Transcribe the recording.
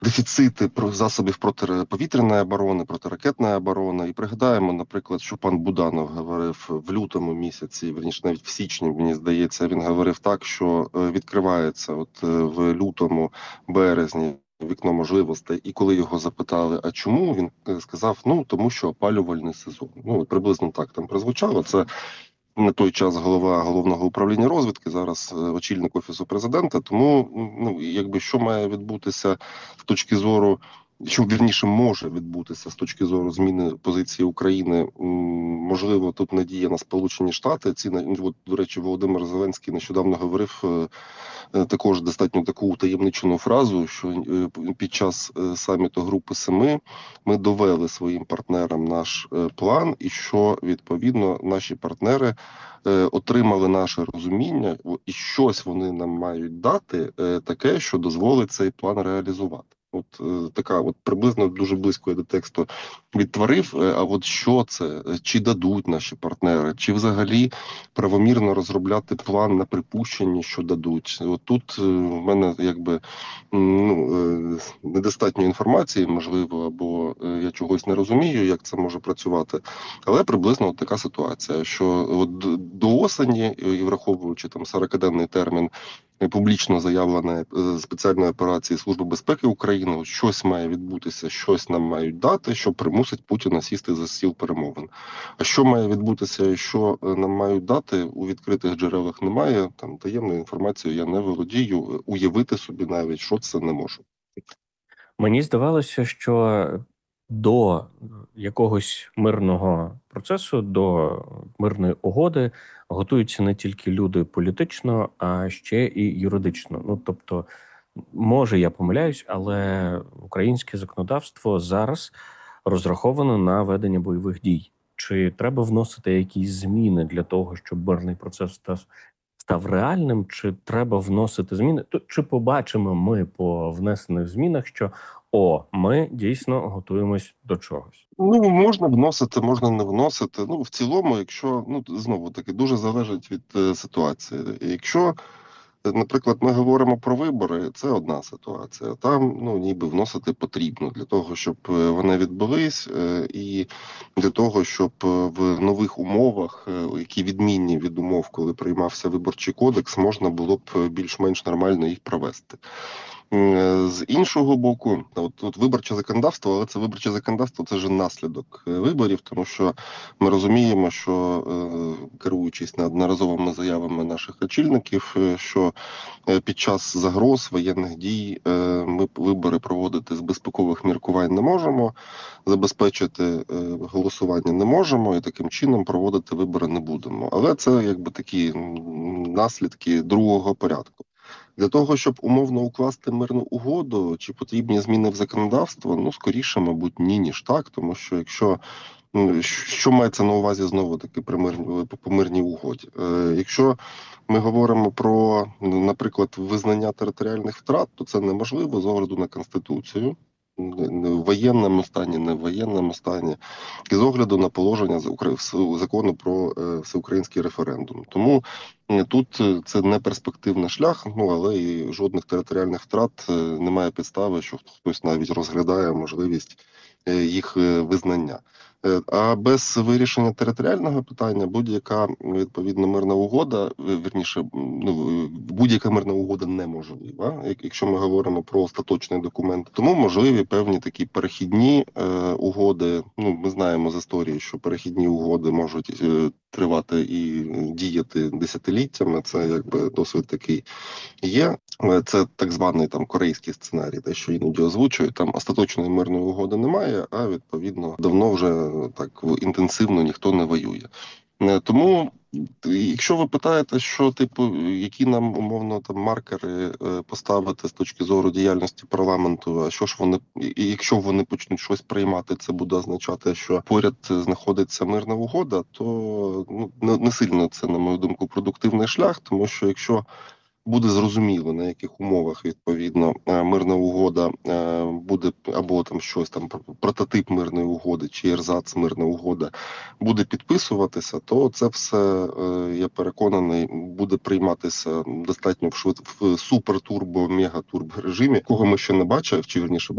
дефіцити засобів протиповітряної оборони, протиракетної оборони. І пригадаємо, наприклад, що пан Буданов говорив в лютому місяці, верніше навіть в січні, мені здається, він говорив так, що відкривається в лютому, березні вікно можливостей, і коли його запитали, а чому, він сказав, тому що опалювальний сезон. Приблизно так там прозвучало. Це на той час голова головного управління розвідки, зараз очільник офісу президента. Тому що має відбутися з точки зору, що вірніше може відбутися з точки зору зміни позиції України. Можливо, тут надія на Сполучені Штати. До речі, Володимир Зеленський нещодавно говорив також достатньо таку утаємничену фразу, що під час саміту Групи Семи ми довели своїм партнерам наш план, і що відповідно наші партнери отримали наше розуміння, і щось вони нам мають дати таке, що дозволить цей план реалізувати. Така приблизно дуже близько я до тексту відтворив. А що це? Чи дадуть наші партнери? Чи взагалі правомірно розробляти план на припущенні, що дадуть? Тут в мене недостатньо інформації, можливо, або я чогось не розумію, як це може працювати. Але приблизно така ситуація, що до осені, і враховуючи 40-денний термін публічно заявленої спеціальної операції Служби безпеки України, щось має відбутися, щось нам мають дати, що примусить Путіна сісти за стіл перемовин. А що має відбутися і що нам мають дати, у відкритих джерелах немає, таємною інформацією я не володію, уявити собі навіть, що це не можу. Мені здавалося, що до якогось мирного процесу, до мирної угоди готуються не тільки люди політично, а ще і юридично. Тобто, може, я помиляюсь, але українське законодавство зараз розраховано на ведення бойових дій. Чи треба вносити якісь зміни для того, щоб мирний процес став реальним, чи треба вносити зміни? Чи побачимо ми по внесених змінах, що ми дійсно готуємось до чогось? Можна вносити, можна не вносити. В цілому, якщо, знову таки, дуже залежить від ситуації. Якщо, наприклад, ми говоримо про вибори, це одна ситуація. Там, ніби вносити потрібно для того, щоб вони відбулись, і для того, щоб в нових умовах, які відмінні від умов, коли приймався Виборчий кодекс, можна було б більш-менш нормально їх провести. З іншого боку, виборче законодавство, але це виборче законодавство – це вже наслідок виборів, тому що ми розуміємо, що керуючись неодноразовими заявами наших очільників, що під час загроз воєнних дій ми вибори проводити з безпекових міркувань не можемо, забезпечити голосування не можемо і таким чином проводити вибори не будемо. Але це такі наслідки другого порядку. Для того, щоб умовно укласти мирну угоду, чи потрібні зміни в законодавство, скоріше, мабуть, ні, ніж так, тому що якщо, що мається на увазі знову-таки по мирній угоді? Якщо ми говоримо про, наприклад, визнання територіальних втрат, то це неможливо з огляду на Конституцію, в воєнному стані, не в воєнному стані, і з огляду на положення закону про всеукраїнський референдум. Тому тут це не перспективний шлях, але і жодних територіальних втрат немає підстави, що хтось навіть розглядає можливість їх визнання. А без вирішення територіального питання будь-яка відповідно мирна угода, вірніше, будь-яка мирна угода неможлива, якщо ми говоримо про остаточний документ. Тому можливі певні такі перехідні угоди. Ми знаємо з історії, що перехідні угоди можуть тривати і діяти десятиліттями. Це досвід такий є. Це так званий корейський сценарій, те, що іноді озвучують. Там остаточної мирної угоди немає, а відповідно давно вже так інтенсивно ніхто не воює. Тому, якщо ви питаєте, що які нам умовно маркери поставити з точки зору діяльності парламенту, а що ж вони, і якщо вони почнуть щось приймати, це буде означати, що поряд знаходиться мирна угода, то не сильно це, на мою думку, продуктивний шлях, тому що якщо буде зрозуміло, на яких умовах відповідно мирна угода буде, або щось прототип мирної угоди чи ерзац мирна угода буде підписуватися, то це все, я переконаний, буде прийматися достатньо в супер-турбо, мега-турбо режимі, кого ми ще не бачили, чи вірніше